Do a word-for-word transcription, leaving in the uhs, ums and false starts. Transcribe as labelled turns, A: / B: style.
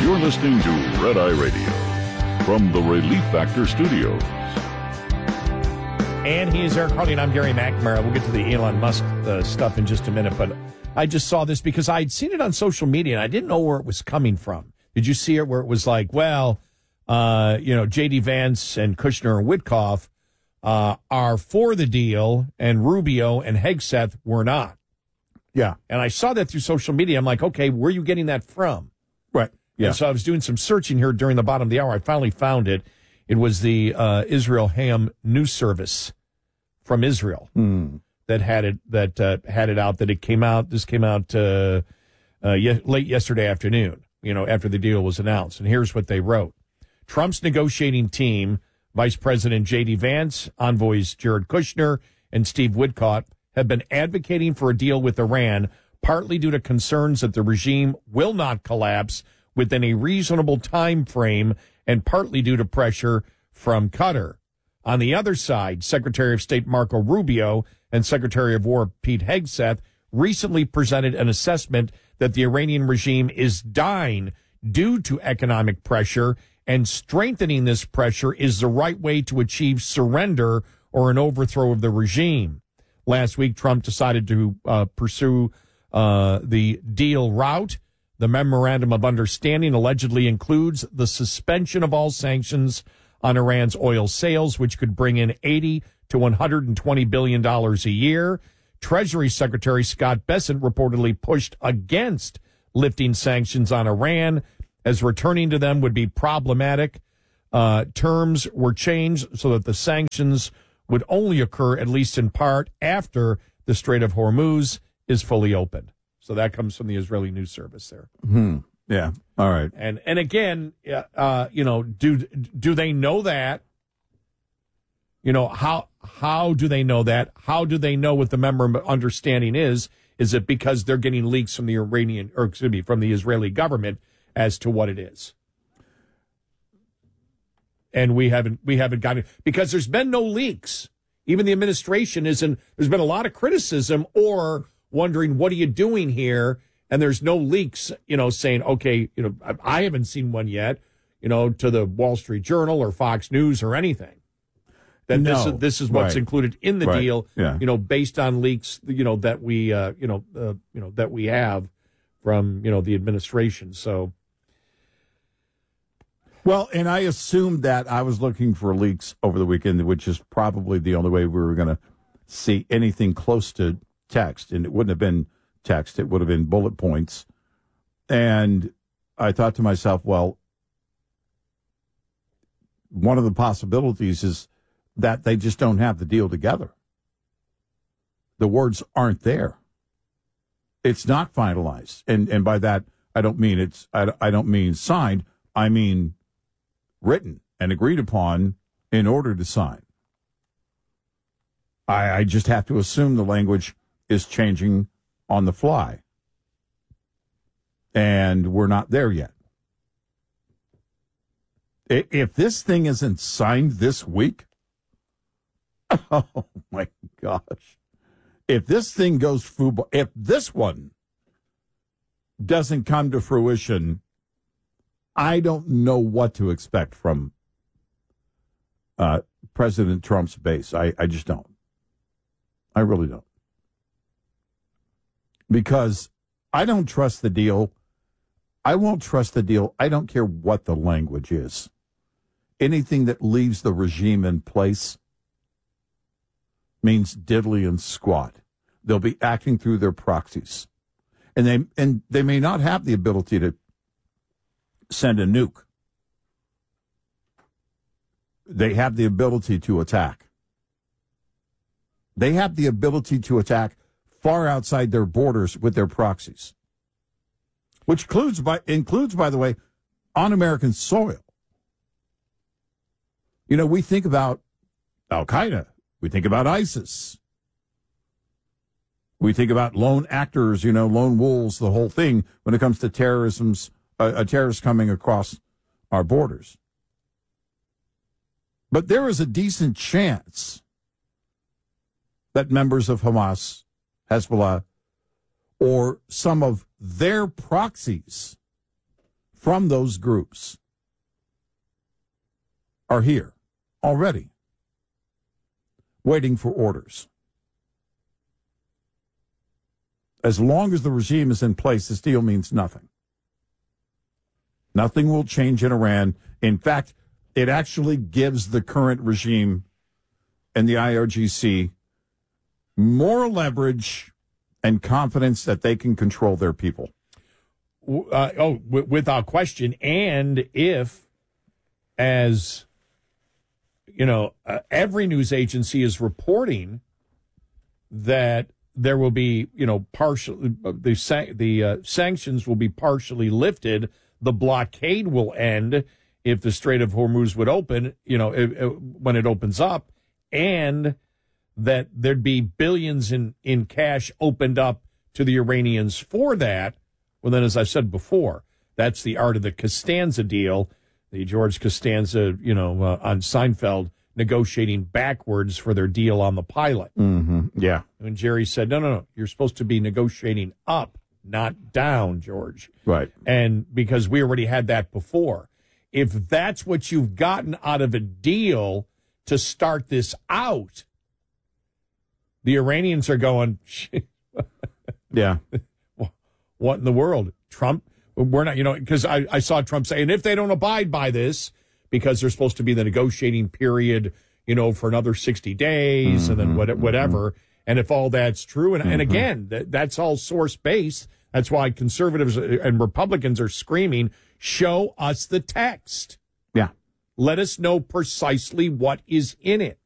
A: You're listening to Red Eye Radio from the Relief Factor Studios.
B: And he is Eric Harley, and I'm Gary McNamara. We'll get to the Elon Musk uh, stuff in just a minute, but I just saw this because I'd seen it on social media, and I didn't know where it was coming from. Did you see it where it was like, well, uh, you know, J D. Vance and Kushner and Witkoff uh, are for the deal, and Rubio and Hegseth were not?
C: Yeah.
B: And I saw that through social media. I'm like, okay, where are you getting that from?
C: Right. Yeah.
B: And so I was doing some searching here during the bottom of the hour. I finally found it. It was the uh, Israel Ham News Service from Israel
C: mm.
B: that had it that uh, had it out. That it came out. This came out uh, uh, ye- late yesterday afternoon. You know, after the deal was announced. And here's what they wrote: Trump's negotiating team, Vice President J D. Vance, envoys Jared Kushner and Steve Witkoff, have been advocating for a deal with Iran, partly due to concerns that the regime will not collapse within a reasonable time frame, and partly due to pressure from Qatar. On the other side, Secretary of State Marco Rubio and Secretary of War Pete Hegseth recently presented an assessment that the Iranian regime is dying due to economic pressure, and strengthening this pressure is the right way to achieve surrender or an overthrow of the regime. Last week, Trump decided to uh, pursue uh, the deal route. The memorandum of understanding allegedly includes the suspension of all sanctions on Iran's oil sales, which could bring in eighty to one hundred twenty billion dollars a year. Treasury Secretary Scott Bessent reportedly pushed against lifting sanctions on Iran, as returning to them would be problematic. Uh, terms were changed so that the sanctions would only occur, at least in part, after the Strait of Hormuz is fully opened. So that comes from the Israeli news service there.
C: Hmm. Yeah. All right.
B: And and again, uh, you know, do do they know that? You know, how how do they know that? How do they know what the memorandum of understanding is? Is it because they're getting leaks from the Iranian, or excuse me, from the Israeli government as to what it is? And we haven't we haven't gotten, because there's been no leaks. Even the administration isn't. There's been a lot of criticism or wondering, what are you doing here? And there's no leaks, you know, saying, okay, you know, I, I haven't seen one yet, you know, to the Wall Street Journal or Fox News or anything. That
C: no.
B: this is this is what's
C: right.
B: included in the
C: right.
B: deal,
C: yeah.
B: you know, based on leaks, you know, that we, uh, you know, uh, you know, that we have from, you know, the administration. So.
C: Well, and I assumed that I was looking for leaks over the weekend, which is probably the only way we were going to see anything close to text. And it wouldn't have been text. It would have been bullet points. And I thought to myself, well, one of the possibilities is that they just don't have the deal together. The words aren't there. It's not finalized. And and by that, I don't mean it's, I, I don't mean signed. I mean written and agreed upon in order to sign. I, I just have to assume the language is changing on the fly. And we're not there yet. If this thing isn't signed this week, oh my gosh. If this thing goes FUBAR, if this one doesn't come to fruition, I don't know what to expect from uh, President Trump's base. I, I just don't. I really don't. Because I don't trust the deal. I won't trust the deal. I don't care what the language is. Anything that leaves the regime in place means diddly and squat. They'll be acting through their proxies. And they and they may not have the ability to send a nuke. They have the ability to attack. They have the ability to attack far outside their borders with their proxies, which includes, by, includes, by the way, on American soil. You know, we think about Al-Qaeda. We think about ISIS. We think about lone actors, you know, lone wolves, the whole thing when it comes to terrorism's, uh, a terrorist coming across our borders. But there is a decent chance that members of Hamas, Hezbollah, or some of their proxies from those groups are here already, waiting for orders. As long as the regime is in place, this deal means nothing. Nothing will change in Iran. In fact, it actually gives the current regime and the I R G C more leverage and confidence that they can control their people.
B: Uh, oh, w- without question. And if, as you know, uh, every news agency is reporting that there will be, you know, partial the san- the uh, sanctions will be partially lifted. The blockade will end if the Strait of Hormuz would open, you know, it, it, when it opens up, and that there'd be billions in, in cash opened up to the Iranians for that. Well, then, as I said before, that's the art of the Costanza deal, the George Costanza, you know, uh, on Seinfeld, negotiating backwards for their deal on the pilot.
C: Mm-hmm. Yeah.
B: And Jerry said, no, no, no, you're supposed to be negotiating up, not down, George.
C: Right.
B: And because we already had that before. If that's what you've gotten out of a deal to start this out, the Iranians are going,
C: yeah.
B: What in the world? Trump, we're not, you know, because I, I saw Trump say, and if they don't abide by this, because there's supposed to be the negotiating period, you know, for another sixty days, mm-hmm, and then what, whatever. Mm-hmm. And if all that's true, and, mm-hmm. and again, that, that's all source-based. That's why conservatives and Republicans are screaming, show us the text.
C: Yeah.
B: Let us know precisely what is in it.